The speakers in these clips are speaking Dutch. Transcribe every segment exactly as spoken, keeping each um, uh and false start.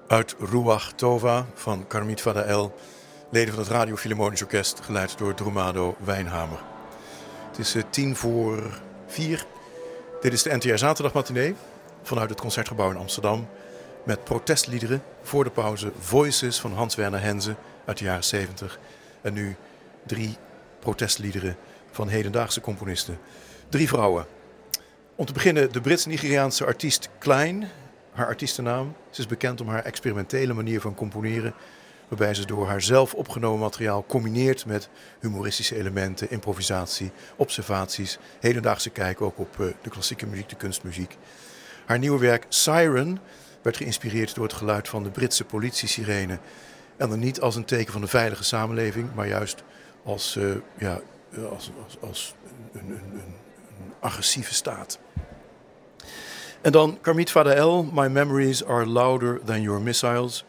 Uit Ruach Tova van Karmit Vadael, leden van het Radio Philharmonisch Orkest, geleid door Drumado Wijnhamer. Het is uh, tien voor vier. Dit is de N T R Zaterdagmatinee vanuit het Concertgebouw in Amsterdam. Met protestliederen voor de pauze Voices van Hans Werner Henze uit de jaren zeventig. En nu drie protestliederen van hedendaagse componisten. Drie vrouwen. Om te beginnen de Brits-Nigeriaanse artiest Klein. Haar artiestennaam. Ze is bekend om haar experimentele manier van componeren, waarbij ze door haar zelf opgenomen materiaal combineert met humoristische elementen, improvisatie, observaties, hedendaagse kijk ook op uh, de klassieke muziek, de kunstmuziek. Haar nieuwe werk Siren werd geïnspireerd door het geluid van de Britse politiesirene. En dan niet als een teken van een veilige samenleving, maar juist als, uh, ja, als, als, als een, een, een, een agressieve staat. En dan Karmit Vadael, My Memories Are Louder Than Your Missiles.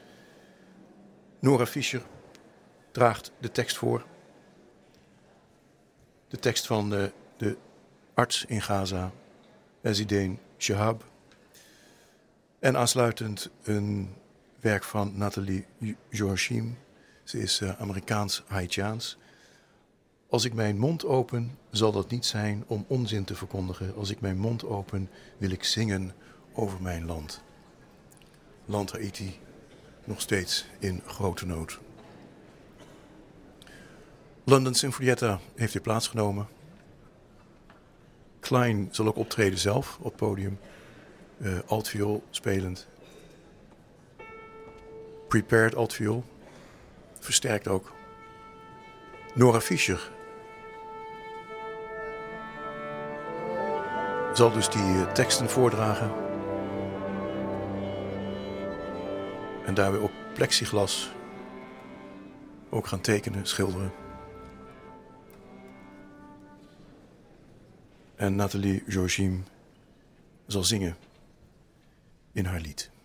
Nora Fischer draagt de tekst voor. De tekst van de, de arts in Gaza, Ezideen Shahab. En aansluitend een werk van Nathalie Joachim. Ze is uh, Amerikaans-Haitiaans. Als ik mijn mond open, zal dat niet zijn om onzin te verkondigen. Als ik mijn mond open, wil ik zingen over mijn land. Land Haiti, nog steeds in grote nood. London Sinfonietta heeft hier plaatsgenomen. Klein zal ook optreden zelf op het podium. Uh, altviool spelend. Prepared altviool. Versterkt ook. Nora Fischer zal dus die uh, teksten voordragen. En daarbij op plexiglas ook gaan tekenen, schilderen. En Nathalie Joachim zal zingen in haar lied.